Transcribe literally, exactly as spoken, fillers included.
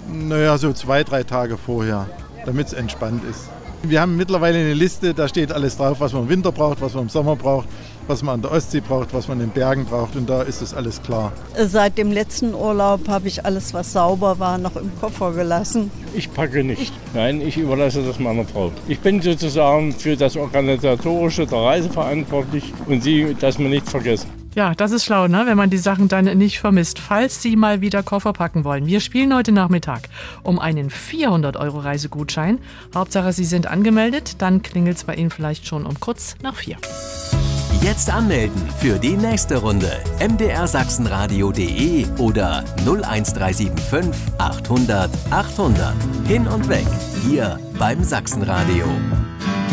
Naja, so zwei, drei Tage vorher, damit es entspannt ist. Wir haben mittlerweile eine Liste, da steht alles drauf, was man im Winter braucht, was man im Sommer braucht, was man an der Ostsee braucht, was man in den Bergen braucht, und da ist es alles klar. Seit dem letzten Urlaub habe ich alles, was sauber war, noch im Koffer gelassen. Ich packe nicht. Nein, ich überlasse das meiner Frau. Ich bin sozusagen für das Organisatorische der Reise verantwortlich und sie, dass wir nichts vergessen. Ja, das ist schlau, ne? Wenn man die Sachen dann nicht vermisst, falls Sie mal wieder Koffer packen wollen. Wir spielen heute Nachmittag um einen vierhundert Euro Reisegutschein. Hauptsache, Sie sind angemeldet, dann klingelt es bei Ihnen vielleicht schon um kurz nach vier. Jetzt anmelden für die nächste Runde. m d r sachsenradio punkt d e oder null eins drei sieben fünf achthundert achthundert. Hin und weg, hier beim Sachsenradio.